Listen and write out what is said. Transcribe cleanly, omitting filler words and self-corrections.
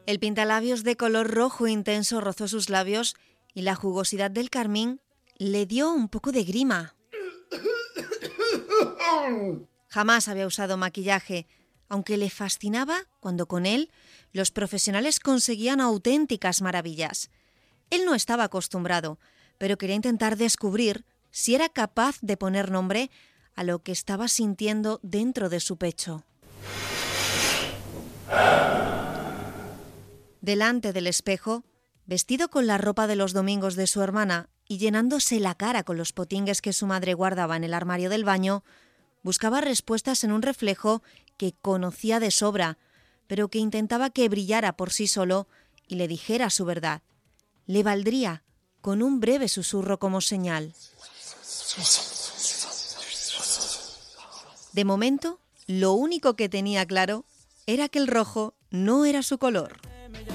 El pintalabios de color rojo intenso rozó sus labios y la jugosidad del carmín le dio un poco de grima. Jamás había usado maquillaje, aunque le fascinaba cuando con él los profesionales conseguían auténticas maravillas. Él no estaba acostumbrado, pero quería intentar descubrir si era capaz de poner nombre a lo que estaba sintiendo dentro de su pecho. Delante del espejo, vestido con la ropa de los domingos de su hermana y llenándose la cara con los potingues que su madre guardaba en el armario del baño, buscaba respuestas en un reflejo que conocía de sobra, pero que intentaba que brillara por sí solo y le dijera su verdad. Le valdría con un breve susurro como señal. De momento, lo único que tenía claro era que el rojo no era su color.